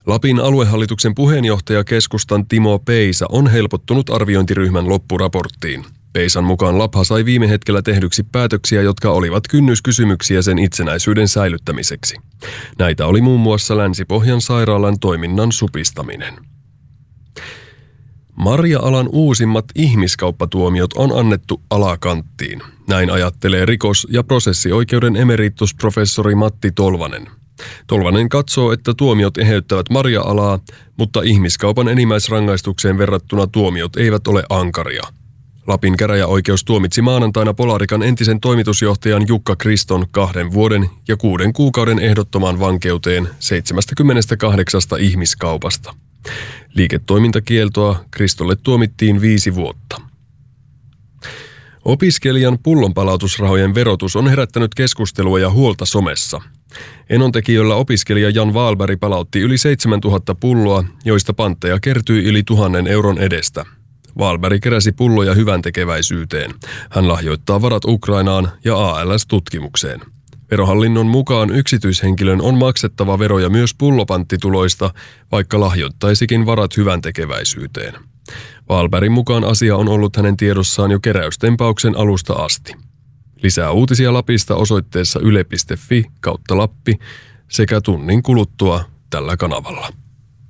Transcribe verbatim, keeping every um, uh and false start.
Lapin aluehallituksen puheenjohtaja keskustan Timo Peisa on helpottunut arviointiryhmän loppuraporttiin. Peisan mukaan Lapha sai viime hetkellä tehdyksi päätöksiä, jotka olivat kynnyskysymyksiä sen itsenäisyyden säilyttämiseksi. Näitä oli muun muassa Länsi-Pohjan sairaalan toiminnan supistaminen. Marja-alan uusimmat ihmiskauppatuomiot on annettu alakanttiin. Näin ajattelee rikos- ja prosessioikeuden emeritusprofessori Matti Tolvanen. Tolvanen katsoo, että tuomiot eheyttävät marja-alaa, mutta ihmiskaupan enimmäisrangaistukseen verrattuna tuomiot eivät ole ankaria. Lapin käräjäoikeus tuomitsi maanantaina Polarikan entisen toimitusjohtajan Jukka Kriston kahden vuoden ja kuuden kuukauden ehdottomaan vankeuteen seitsemästäkymmenestäkahdeksasta ihmiskaupasta. Liiketoimintakieltoa Kristolle tuomittiin viisi vuotta. Opiskelijan pullonpalautusrahojen verotus on herättänyt keskustelua ja huolta somessa. Enontekiöllä opiskelija Jan Wahlberg palautti yli seitsemäntuhatta pulloa, joista pantteja kertyi yli tuhannen euron edestä. Wahlberg keräsi pulloja hyväntekeväisyyteen. Hän lahjoittaa varat Ukrainaan ja A L S-tutkimukseen. Verohallinnon mukaan yksityishenkilön on maksettava veroja myös pullopanttituloista, vaikka lahjoittaisikin varat hyväntekeväisyyteen. Wahlbergin mukaan asia on ollut hänen tiedossaan jo keräystempauksen alusta asti. Lisää uutisia Lapista osoitteessa yle piste fi kautta Lappi sekä tunnin kuluttua tällä kanavalla.